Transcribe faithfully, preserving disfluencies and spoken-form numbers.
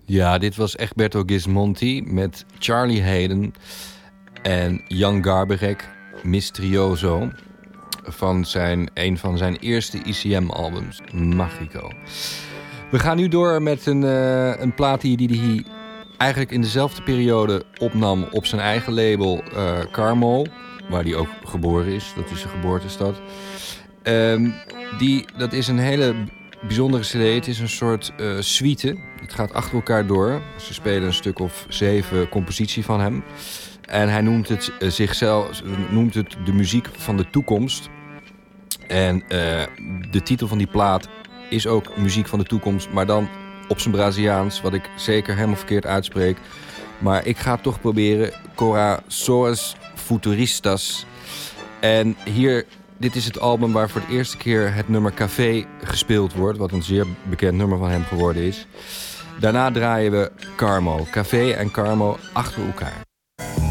Ja, dit was Egberto Gismonti met Charlie Haden en Jan Garbarek, Misterioso, van zijn, een van zijn eerste I C M-albums, Magico. We gaan nu door met een, uh, een plaat die, die hij eigenlijk in dezelfde periode opnam op zijn eigen label uh, Carmo, waar hij ook geboren is. Dat is zijn geboortestad. Um, die, dat is een hele bijzondere cd. Het is een soort uh, suite. Het gaat achter elkaar door. Ze spelen een stuk of zeven compositie van hem. En hij noemt het uh, zichzelf noemt het de muziek van de toekomst. En uh, de titel van die plaat is ook muziek van de toekomst, maar dan op zijn Braziliaans, wat ik zeker helemaal verkeerd uitspreek. Maar ik ga het toch proberen. Corações Futuristas. En hier, dit is het album waar voor de eerste keer het nummer Café gespeeld wordt, wat een zeer bekend nummer van hem geworden is. Daarna draaien we Carmo. Café en Carmo achter elkaar.